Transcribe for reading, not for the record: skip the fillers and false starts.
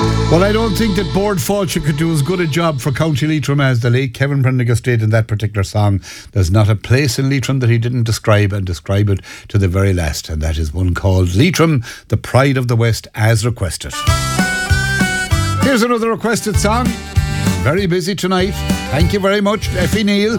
Well, I don't think that Board Falcha could do as good a job for County Leitrim as the late Kevin Prendergast did in that particular song. There's not a place in Leitrim that he didn't describe and describe it to the very last, and that is one called Leitrim, the Pride of the West, as requested. Here's another requested song. Very busy tonight. Thank you very much, Effie Neal.